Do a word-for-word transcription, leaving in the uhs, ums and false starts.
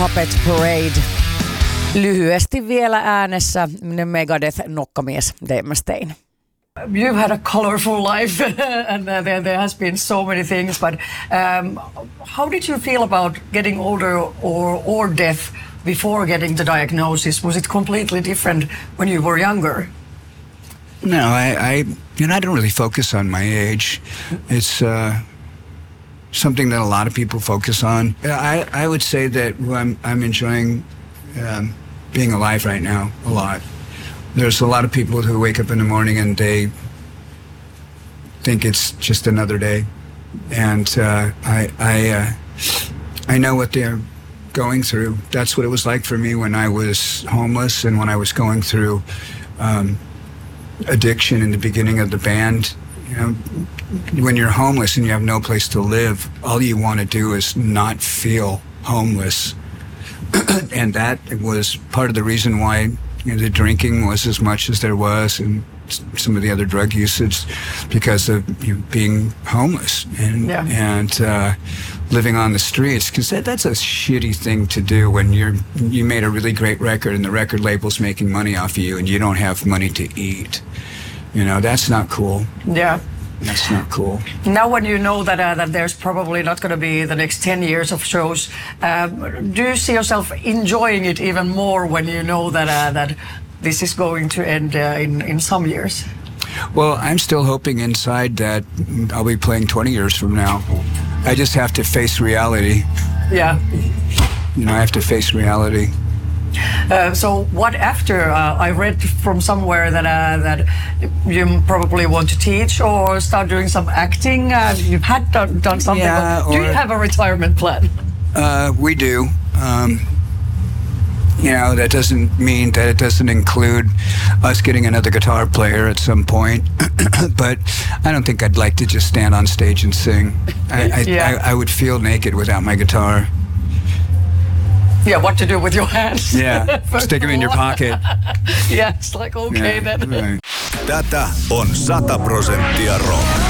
Puppet Parade. Lyhyesti vielä äänessä Megadeth nokkamies Dave Mustaine. You've had a colorful life and uh, there, there has been so many things, but um, how did you feel about getting older or, or death before getting the diagnosis? Was it completely different when you were younger? No, I, I you know, I don't really focus on my age. It's uh, something that a lot of people focus on. I, I would say that I'm, I'm enjoying um, being alive right now a lot. There's a lot of people who wake up in the morning and they think it's just another day, and uh, I I uh, I know what they're going through. That's what it was like for me when I was homeless and when I was going through um, addiction in the beginning of the band. You know, when you're homeless and you have no place to live, all you want to do is not feel homeless, and that was part of the reason why. You know, the drinking was as much as there was, and some of the other drug usage, because of you know, being homeless and yeah. and uh, living on the streets. Because that, that's a shitty thing to do when you're you made a really great record and the record label's making money off of you and you don't have money to eat. You know, that's not cool. Yeah. That's not cool. Now when you know that uh, that there's probably not going to be the next ten years of shows, um, do you see yourself enjoying it even more when you know that uh, that this is going to end uh, in, in some years? Well, I'm still hoping inside that I'll be playing twenty years from now. I just have to face reality. Yeah. You know, I have to face reality. Uh, so what after? Uh, I read from somewhere that uh, that you probably want to teach or start doing some acting. Uh, you've had done, done something. Yeah, do you have a retirement plan? Uh, we do. Um, you know, that doesn't mean that it doesn't include us getting another guitar player at some point. But I don't think I'd like to just stand on stage and sing. I, I, yeah. I, I would feel naked without my guitar. Yeah, what to do with your hands? Yeah, stick them in your pocket. Yeah, it's like okay yeah, then. Right. Tätä on sata prosenttia rock.